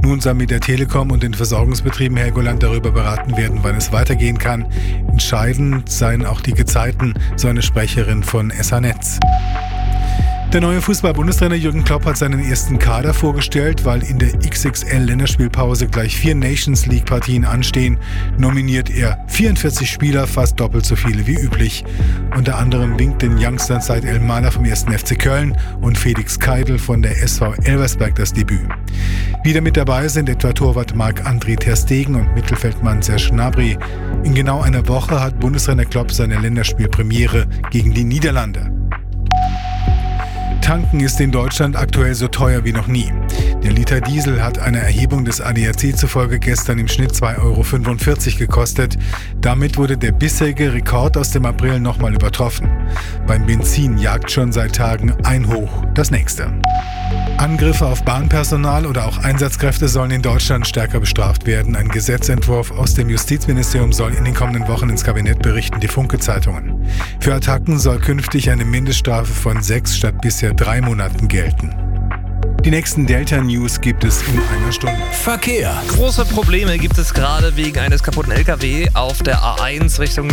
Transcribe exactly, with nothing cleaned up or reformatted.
Nun soll mit der Telekom und den Versorgungsbetrieben Helgoland darüber beraten werden, wann es weitergehen kann. Entscheidend seien auch die Gezeiten, so eine Sprecherin von S H-Netz. Der neue Fußball-Bundestrainer Jürgen Klopp hat seinen ersten Kader vorgestellt. Weil in der X X L-Länderspielpause gleich vier Nations-League-Partien anstehen, nominiert er vierundvierzig Spieler, fast doppelt so viele wie üblich. Unter anderem winkt den Youngstern Said El-Mana vom ersten F C Köln und Felix Keidl von der S V Elversberg das Debüt. Wieder mit dabei sind etwa Torwart Marc-André ter Stegen und Mittelfeldmann Serge Gnabry. In genau einer Woche hat Bundestrainer Klopp seine Länderspielpremiere gegen die Niederlande. Tanken ist in Deutschland aktuell so teuer wie noch nie. Der Liter Diesel hat einer Erhebung des A D A C zufolge gestern im Schnitt zwei Euro fünfundvierzig gekostet. Damit wurde der bisherige Rekord aus dem April nochmal übertroffen. Beim Benzin jagt schon seit Tagen ein Hoch das nächste. Angriffe auf Bahnpersonal oder auch Einsatzkräfte sollen in Deutschland stärker bestraft werden. Ein Gesetzentwurf aus dem Justizministerium soll in den kommenden Wochen ins Kabinett berichten, die Funke-Zeitungen. Für Attacken soll künftig eine Mindeststrafe von sechs statt bisher drei Monaten gelten. Die nächsten Delta-News gibt es in einer Stunde. Verkehr. Große Probleme gibt es gerade wegen eines kaputten L K W auf der A eins Richtung